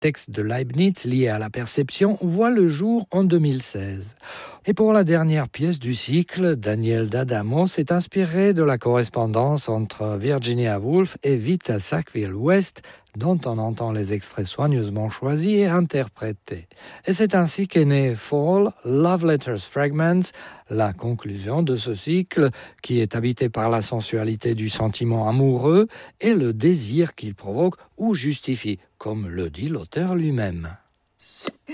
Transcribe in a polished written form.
texte de Leibniz lié à la perception, voit le jour en 2016. Et pour la dernière pièce du cycle, Daniel d'Adamo s'est inspiré de la correspondance entre Virginia Woolf et Vita Sackville-West, dont on entend les extraits soigneusement choisis et interprétés. Et c'est ainsi qu'est né Fall, Love Letters Fragments, la conclusion de ce cycle qui est habité par la sensualité du sentiment amoureux et le désir qu'il provoque ou justifie, comme le dit l'auteur lui-même.